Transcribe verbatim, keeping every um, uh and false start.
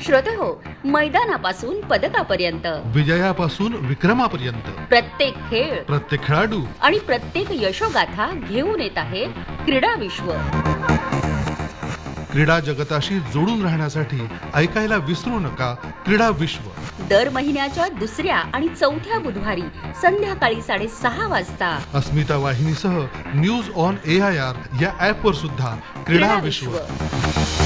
श्रोतेहो, मैदानापासून पदकापर्यंत, विजयापासून विक्रमापर्यंत प्रत्येक खेळ, प्रत्येक खेळाडू आणि प्रत्येक यशोगाथा घेऊन येत आहे क्रीडा विश्व. क्रीडा जगताशी जोडून राहण्यासाठी ऐकायला विसरू नका क्रीडा विश्व. दर महिन्याच्या दुसऱ्या आणि चौथ्या बुधवारी संध्याकाळी साडेसहा वाजता अस्मिता वाहिनीसह news on A I R या ऍप वर सुद्धा क्रीडा विश्व.